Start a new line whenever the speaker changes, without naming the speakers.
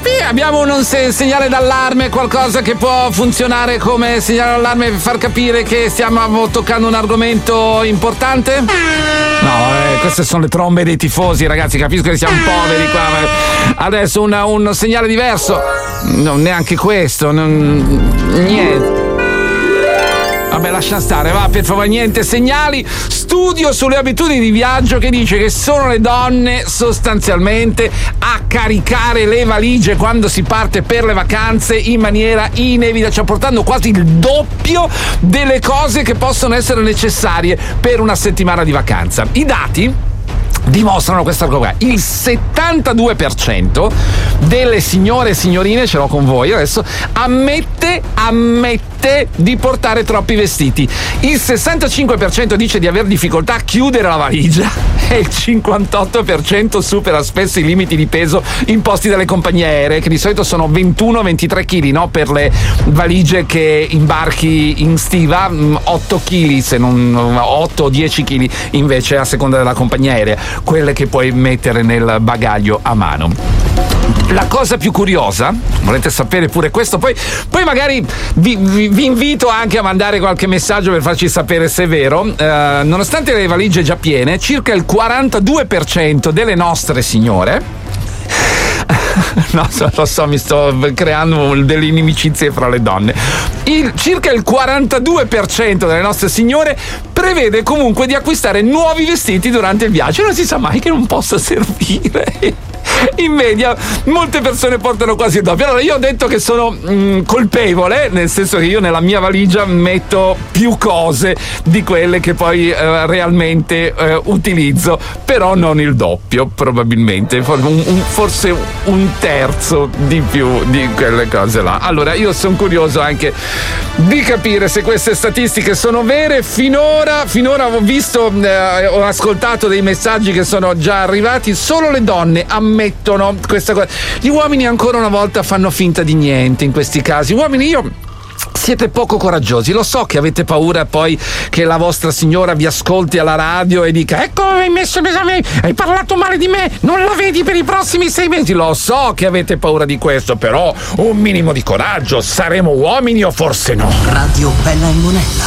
Abbiamo un segnale d'allarme, qualcosa che può funzionare come segnale d'allarme per far capire che stiamo toccando un argomento importante? No, queste sono le trombe dei tifosi, ragazzi, capisco che siamo poveri qua, ma adesso un segnale diverso. No, neanche questo, niente. Vabbè, lascia stare, va, per favore, niente segnali. Studio sulle abitudini di viaggio che dice che sono le donne sostanzialmente a caricare le valigie quando si parte per le vacanze in maniera inevitabile, cioè portando quasi il doppio delle cose che possono essere necessarie per una settimana di vacanza. I dati dimostrano questa cosa. Il 72% delle signore e signorine, ce l'ho con voi adesso, ammette di portare troppi vestiti. Il 65% dice di aver difficoltà a chiudere la valigia e il 58% supera spesso i limiti di peso imposti dalle compagnie aeree, che di solito sono 21-23 kg, no? Per le valigie che imbarchi in stiva, 8 kg, se non 8 o 10 kg invece a seconda della compagnia aerea, quelle che puoi mettere nel bagaglio a mano. La cosa più curiosa, volete sapere pure questo, poi magari vi invito anche a mandare qualche messaggio per farci sapere se è vero. Nonostante le valigie già piene, circa il 42% delle nostre signore no, lo so, mi sto creando delle inimicizie fra le donne. Circa il 42% delle nostre signore prevede comunque di acquistare nuovi vestiti durante il viaggio. Non si sa mai che non possa servire. In media molte persone portano quasi il doppio. Allora io ho detto che sono colpevole, nel senso che io nella mia valigia metto più cose di quelle che poi realmente utilizzo, però non il doppio, probabilmente forse un terzo di più di quelle cose là. Allora io sono curioso anche di capire se queste statistiche sono vere. Finora ho visto, ho ascoltato dei messaggi che sono già arrivati. Solo le donne ammettono questa cosa. Gli uomini ancora una volta fanno finta di niente in questi casi. Uomini, siete poco coraggiosi. Lo so che avete paura poi che la vostra signora vi ascolti alla radio e dica: ecco, hai messo l'esame, hai parlato male di me, non la vedi per i prossimi 6 mesi. Lo so che avete paura di questo, però un minimo di coraggio. Saremo uomini o forse no?
Radio Bella e Monella.